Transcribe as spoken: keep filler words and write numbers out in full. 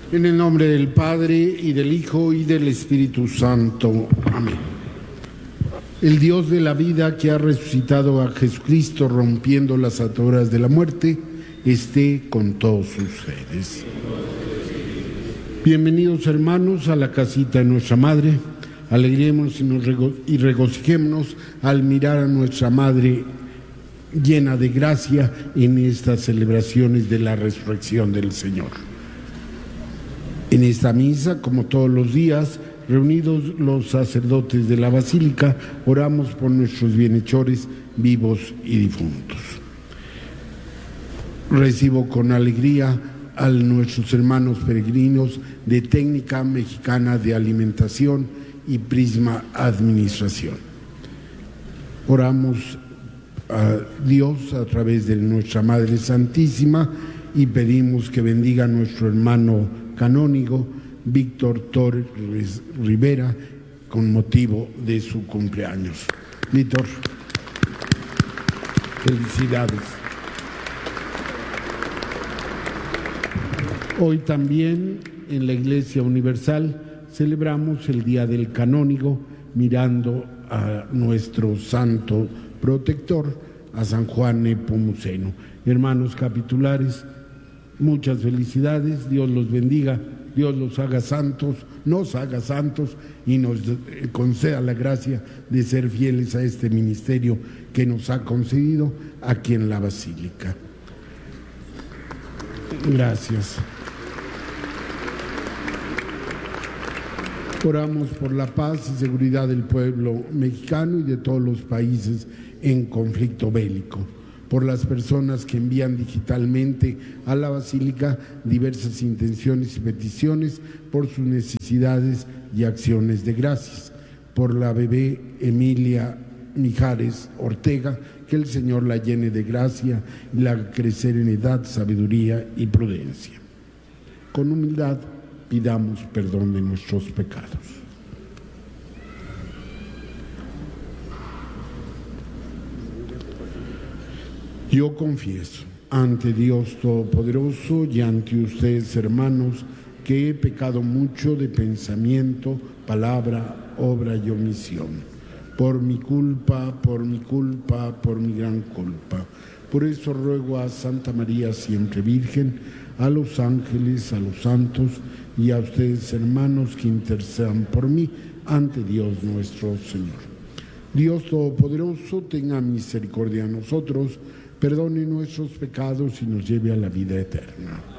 En el nombre del Padre, y del Hijo, y del Espíritu Santo. Amén. El Dios de la vida, que ha resucitado a Jesucristo rompiendo las ataduras de la muerte, esté con todos ustedes. Bienvenidos, hermanos, a la casita de nuestra Madre. Alegremos y, nos rego y regocijémonos al mirar a nuestra Madre llena de gracia en estas celebraciones de la resurrección del Señor. En esta misa, como todos los días, reunidos los sacerdotes de la Basílica, oramos por nuestros bienhechores vivos y difuntos. Recibo con alegría a nuestros hermanos peregrinos de Técnica Mexicana de Alimentación y Prisma Administración. Oramos a Dios a través de nuestra Madre Santísima y pedimos que bendiga a nuestro hermano canónigo Víctor Torres Rivera con motivo de su cumpleaños. Víctor, felicidades. Hoy también en la Iglesia Universal celebramos el Día del Canónigo, mirando a nuestro santo protector, a San Juan Nepomuceno. Hermanos capitulares, muchas felicidades, Dios los bendiga, Dios los haga santos, nos haga santos y nos conceda la gracia de ser fieles a este ministerio que nos ha concedido aquí en la Basílica. Gracias. Oramos por la paz y seguridad del pueblo mexicano y de todos los países en conflicto bélico, por las personas que envían digitalmente a la Basílica diversas intenciones y peticiones por sus necesidades y acciones de gracias, por la bebé Emilia Mijares Ortega, que el Señor la llene de gracia y la haga crecer en edad, sabiduría y prudencia. Con humildad pidamos perdón de nuestros pecados. Yo confieso ante Dios Todopoderoso y ante ustedes, hermanos, que he pecado mucho de pensamiento, palabra, obra y omisión. Por mi culpa, por mi culpa, por mi gran culpa. Por eso ruego a Santa María siempre Virgen, a los ángeles, a los santos y a ustedes, hermanos, que intercedan por mí ante Dios nuestro Señor. Dios Todopoderoso tenga misericordia de nosotros, perdone nuestros pecados y nos lleve a la vida eterna.